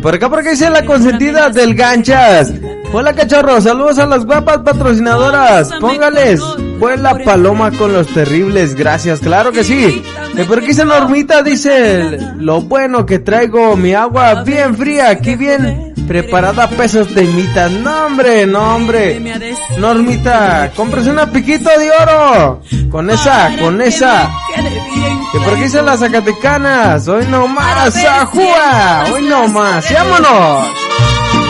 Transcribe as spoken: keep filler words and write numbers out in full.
por acá, por acá dice la consentida del Ganchas. Hola, cachorro, saludos a las guapas patrocinadoras. Póngales, vuela paloma con los terribles, gracias, claro que sí. Y por aquí dice Normita, dice, lo bueno que traigo mi agua bien fría, aquí bien preparada, pesos de imita. No hombre, no hombre, Normita, cómprese una piquito de oro. Con esa, con esa. Y por aquí dice las Zacatecanas, hoy no más, ajúa, hoy no más, vámonos.